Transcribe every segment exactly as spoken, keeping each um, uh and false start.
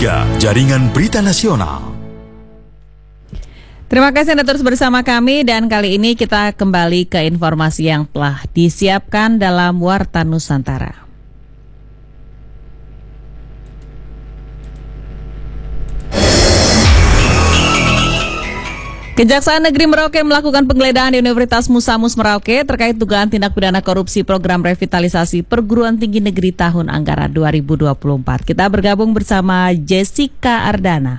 tiga, Jaringan Berita Nasional. Terima kasih Anda terus bersama kami, dan kali ini kita kembali ke informasi yang telah disiapkan dalam Warta Nusantara. Kejaksaan Negeri Merauke melakukan penggeledahan di Universitas Musamus Merauke terkait dugaan tindak pidana korupsi program revitalisasi perguruan tinggi negeri tahun anggaran dua ribu dua puluh empat. Kita bergabung bersama Jessica Ardana.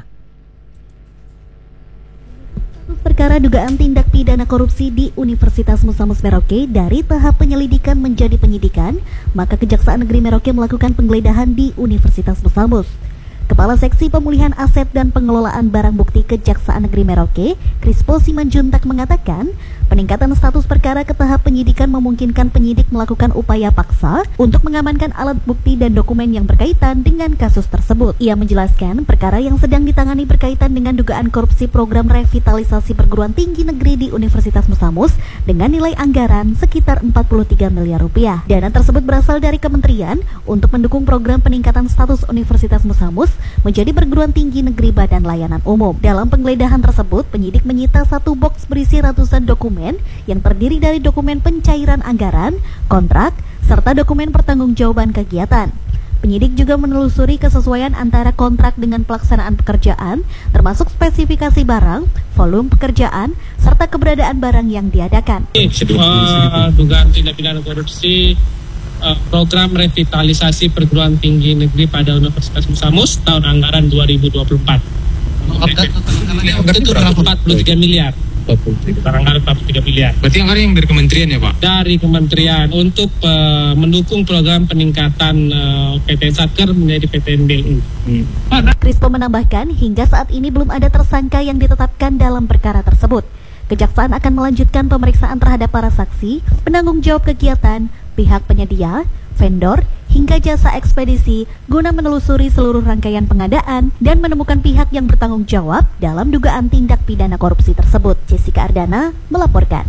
Perkara dugaan tindak pidana korupsi di Universitas Musamus Merauke dari tahap penyelidikan menjadi penyidikan, maka Kejaksaan Negeri Merauke melakukan penggeledahan di Universitas Musamus. Kepala Seksi Pemulihan Aset dan Pengelolaan Barang Bukti Kejaksaan Negeri Merauke, Krispo Simanjuntak mengatakan, peningkatan status perkara ke tahap penyidikan memungkinkan penyidik melakukan upaya paksa untuk mengamankan alat bukti dan dokumen yang berkaitan dengan kasus tersebut. Ia menjelaskan, perkara yang sedang ditangani berkaitan dengan dugaan korupsi program revitalisasi perguruan tinggi negeri di Universitas Musamus dengan nilai anggaran sekitar empat puluh tiga miliar rupiah. Dana tersebut berasal dari kementerian untuk mendukung program peningkatan status Universitas Musamus menjadi perguruan tinggi negeri Badan Layanan Umum. Dalam penggeledahan tersebut, penyidik menyita satu box berisi ratusan dokumen yang terdiri dari dokumen pencairan anggaran, kontrak, serta dokumen pertanggungjawaban kegiatan. Penyidik juga menelusuri kesesuaian antara kontrak dengan pelaksanaan pekerjaan, termasuk spesifikasi barang, volume pekerjaan, serta keberadaan barang yang diadakan. Uh, dugaan tindak pidana korupsi uh, program revitalisasi perguruan tinggi negeri pada Universitas Musamus tahun anggaran dua ribu dua puluh empat. Itu empat puluh tiga miliar. Anggaran empat puluh tiga miliar. Berarti anggaran yang dari kementerian ya Pak? Dari kementerian untuk uh, mendukung program peningkatan uh, P T N Satker menjadi P T N B U. Hmm. Krispo menambahkan, hingga saat ini belum ada tersangka yang ditetapkan dalam perkara tersebut. Kejaksaan akan melanjutkan pemeriksaan terhadap para saksi, penanggung jawab kegiatan, pihak penyedia, vendor, hingga jasa ekspedisi guna menelusuri seluruh rangkaian pengadaan dan menemukan pihak yang bertanggung jawab dalam dugaan tindak pidana korupsi tersebut. Jessica Ardana melaporkan.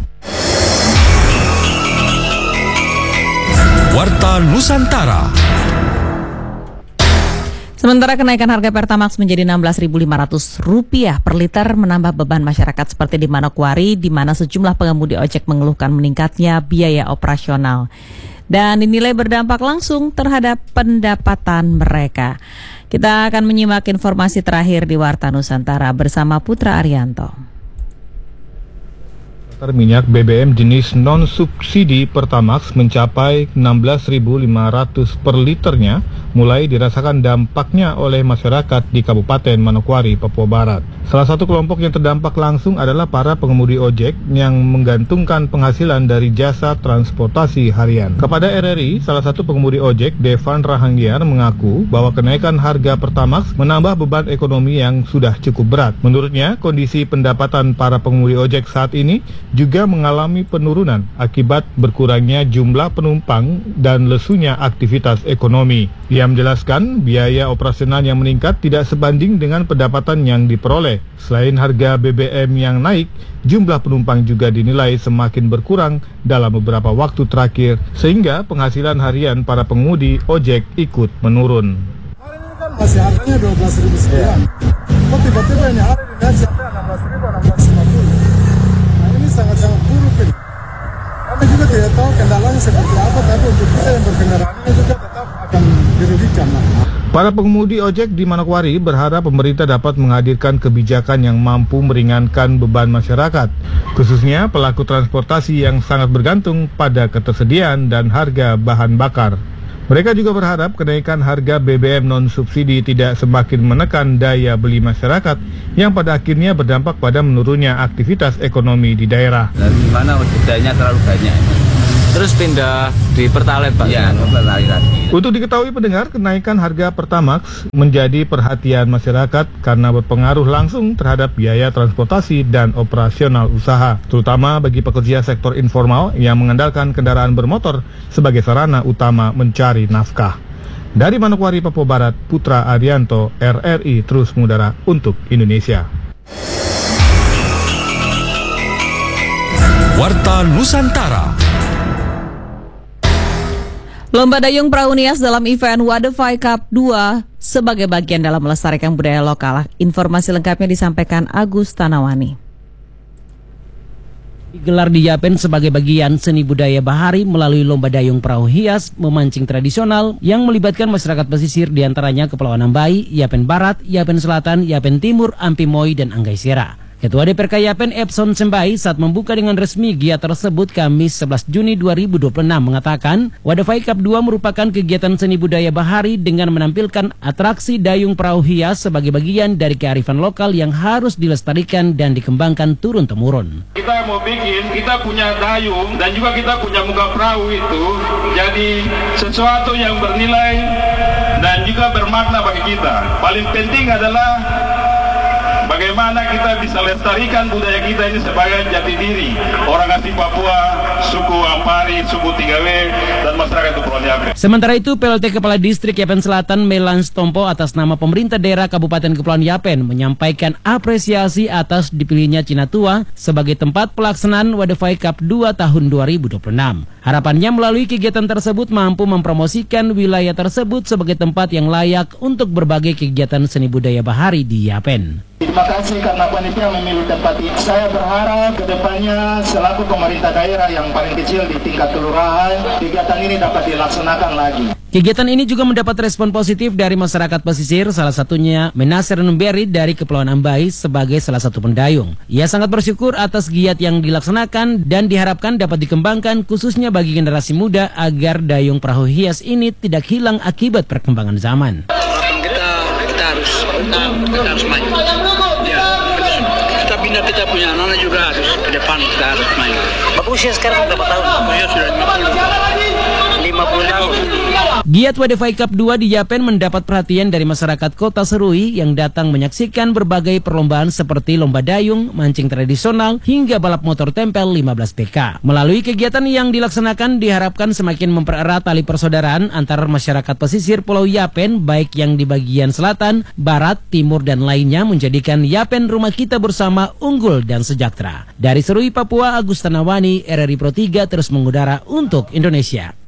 Warta Nusantara. Sementara kenaikan harga Pertamax menjadi enam belas ribu lima ratus rupiah per liter menambah beban masyarakat seperti di Manokwari, di mana sejumlah pengemudi ojek mengeluhkan meningkatnya biaya operasional dan dinilai berdampak langsung terhadap pendapatan mereka. Kita akan menyimak informasi terakhir di Warta Nusantara bersama Putra Arianto. Minyak B B M jenis non-subsidi Pertamax mencapai enam belas ribu lima ratus per liternya, mulai dirasakan dampaknya oleh masyarakat di Kabupaten Manokwari, Papua Barat. Salah satu kelompok yang terdampak langsung adalah para pengemudi ojek yang menggantungkan penghasilan dari jasa transportasi harian. Kepada R R I, salah satu pengemudi ojek, Devan Rahanggiar, mengaku bahwa kenaikan harga Pertamax menambah beban ekonomi yang sudah cukup berat. Menurutnya, kondisi pendapatan para pengemudi ojek saat ini juga mengalami penurunan akibat berkurangnya jumlah penumpang dan lesunya aktivitas ekonomi. Ia menjelaskan biaya operasional yang meningkat tidak sebanding dengan pendapatan yang diperoleh. Selain harga B B M yang naik, jumlah penumpang juga dinilai semakin berkurang dalam beberapa waktu terakhir, sehingga penghasilan harian para pengemudi ojek ikut menurun. Hari ini kan masih harganya dua belas ribu sekian. Kok tiba-tiba ini hari dinaik sampai enam belas ribu, enam belas lima puluh. Sangat-sangat buruk ini. Kami juga tidak tahu kendalanya seperti apa, tapi untuk kita yang berkendaraannya juga tetap akan dirugikan. Para pengemudi ojek di Manokwari berharap pemerintah dapat menghadirkan kebijakan yang mampu meringankan beban masyarakat, khususnya pelaku transportasi yang sangat bergantung pada ketersediaan dan harga bahan bakar. Mereka juga berharap kenaikan harga B B M non-subsidi tidak semakin menekan daya beli masyarakat yang pada akhirnya berdampak pada menurunnya aktivitas ekonomi di daerah. Dari mana ordernya terlalu banyak. Terus pindah di Pertalite Pak? Ya, Pertalite lagi. Untuk diketahui pendengar, kenaikan harga Pertamax menjadi perhatian masyarakat karena berpengaruh langsung terhadap biaya transportasi dan operasional usaha, terutama bagi pekerja sektor informal yang mengandalkan kendaraan bermotor sebagai sarana utama mencari nafkah. Dari Manokwari, Papua Barat, Putra Arianto, R R I terus mengudara untuk Indonesia. Warta Nusantara. Lomba dayung perahu Nias dalam event Wadefai Cup dua sebagai bagian dalam melestarikan budaya lokal. Informasi lengkapnya disampaikan Agus Tanawani. Digelar di Yapen sebagai bagian seni budaya bahari melalui lomba dayung perahu hias memancing tradisional yang melibatkan masyarakat pesisir diantaranya Kepulauan Ambai, Yapen Barat, Yapen Selatan, Yapen Timur, Ampimoy, dan Anggai Sera. Ketua D P R K Yapen Epson Sembai saat membuka dengan resmi giat tersebut Kamis sebelas Juni dua ribu dua puluh enam mengatakan Wadefai Cup dua merupakan kegiatan seni budaya bahari dengan menampilkan atraksi dayung perahu hias sebagai bagian dari kearifan lokal yang harus dilestarikan dan dikembangkan turun-temurun. Kita mau bikin, kita punya dayung dan juga kita punya muka perahu itu jadi sesuatu yang bernilai dan juga bermakna bagi kita. Paling penting adalah bagaimana kita bisa lestarikan budaya kita ini sebagai jati diri orang asli Papua, suku Ampari, suku Tigawe, dan masyarakat Kepulauan Yapen. Sementara itu, P L T Kepala Distrik Yapen Selatan Melans Tompo atas nama pemerintah daerah Kabupaten Kepulauan Yapen menyampaikan apresiasi atas dipilihnya Cinatua sebagai tempat pelaksanaan Wadefai Cup dua tahun dua ribu dua puluh enam. Harapannya melalui kegiatan tersebut mampu mempromosikan wilayah tersebut sebagai tempat yang layak untuk berbagai kegiatan seni budaya bahari di Yapen. Terima kasih karena panitia memilih tempat ini. Saya berharap kedepannya selaku pemerintah daerah yang paling kecil di tingkat kelurahan, kegiatan ini dapat dilaksanakan lagi. Kegiatan ini juga mendapat respon positif dari masyarakat pesisir, salah satunya Menasir Numberi dari Kepulauan Ambai sebagai salah satu pendayung. Ia sangat bersyukur atas giat yang dilaksanakan dan diharapkan dapat dikembangkan khususnya bagi generasi muda agar dayung perahu hias ini tidak hilang akibat perkembangan zaman. Kita, kita harus kita, kita harus main. Ya, kita bina kita punya anak-anak juga harus ke depan kita harus main. Bapak usia sekarang berapa tahun? Usia sudah lima puluh. lima puluh tahun. Giat Wadefai Cup dua di Yapen mendapat perhatian dari masyarakat Kota Serui yang datang menyaksikan berbagai perlombaan seperti lomba dayung, mancing tradisional, hingga balap motor tempel lima belas P K. Melalui kegiatan yang dilaksanakan diharapkan semakin mempererat tali persaudaraan antar masyarakat pesisir Pulau Yapen baik yang di bagian selatan, barat, timur, dan lainnya menjadikan Yapen rumah kita bersama unggul dan sejahtera. Dari Serui, Papua, Agus Tanawani, R R I Pro tiga terus mengudara untuk Indonesia.